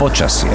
Počasie.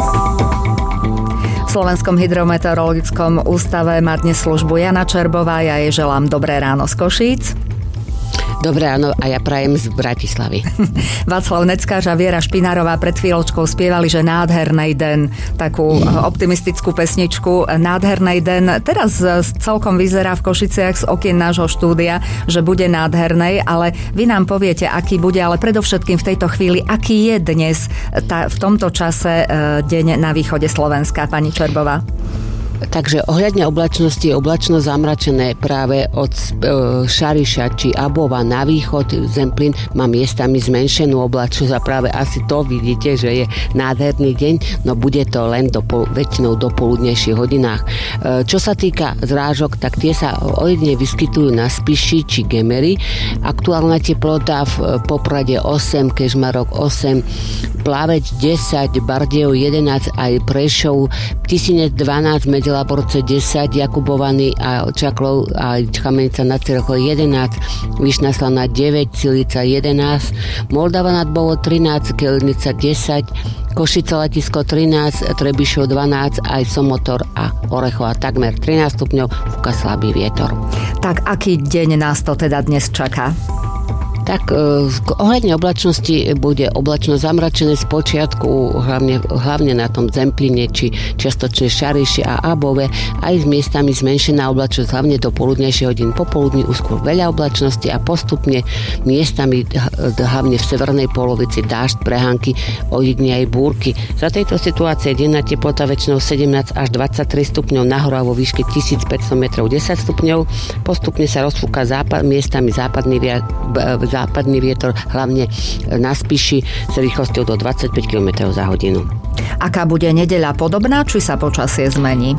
V Slovenskom hydrometeorologickom ústave má dnes službu Jana Čerbová. Ja jej želám dobré ráno z Košíc. Dobré ráno a ja prajem z Bratislavy. Václav Neckář a Viera Špinárová pred chvíľočkou spievali, že nádherný den, takú optimistickú pesničku Nádherný den. Teraz celkom vyzerá v Košiciach z okien nášho štúdia, že bude nádherný, ale vy nám poviete, aký bude, ale predovšetkým v tejto chvíli, aký je dnes v tomto čase deň na východe Slovenska, pani Čerbová. Takže ohľadne oblačnosti je oblačno zamračené práve od Šariša či Abova na východ. Zemplín má miestami zmenšenú oblačnosť a práve asi to vidíte, že je nádherný deň, no bude to len väčšinou do poludnejších hodinách. Čo sa týka zrážok, tak tie sa ojedine vyskytujú na Spiši či Gemery. Aktuálna teplota v Poprade 8, Kežmarok 8, Plaveč 10, Bardejov 11, aj Prešov, Tisinec 12, Medzilaborce 10, Jakubovany a Čaklov a Kamenica nad Cirochou 11, Vyšná Slaná 9, Cilica 11, Moldava nad Bovou 13, Kelnica 10, Košice Letisko 13, Trebišov 12, aj Somotor a Orechova takmer 13 stupňov, fúka slabý vietor. Tak aký deň nás to teda dnes čaká? Tak ohľadne oblačnosti bude oblačno zamračené z počiatku, hlavne na tom Zemplíne, či čiastočne Šariši a Above, aj s miestami zmenšená oblačnosť, hlavne do poludnejšie hodín. Popoludní úskôr veľa oblačnosti a postupne miestami, hlavne v severnej polovici, dážď, prehánky, ojedine aj búrky. Za tejto situácie denná teplota väčšinou 17 až 23 stupňov, nahora vo výške 1500 metrov 10 stupňov. Postupne sa rozfúka miestami západný vietor, hlavne na Spiši s rýchlosťou do 25 km za hodinu. Aká bude nedeľa podobná, či sa počasie zmení?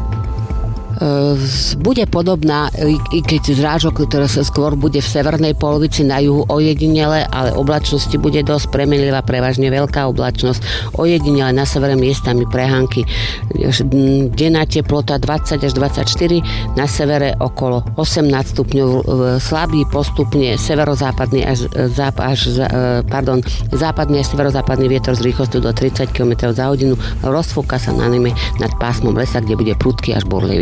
Bude podobná, i keď zrážok, ktorá sa skôr bude v severnej polovici, na juhu ojedinele, ale oblačnosti bude dosť premenlivá, prevažne veľká oblačnosť, ojedinele na severe miestami prehánky. Denná teplota 20 až 24, na severe okolo 18 stupňov, slabý postupne severozápadný západný až severozápadný vietor s rýchlosťou do 30 km za hodinu, rozfúka sa najmä nad pásmom lesa, kde bude prudký až borlivý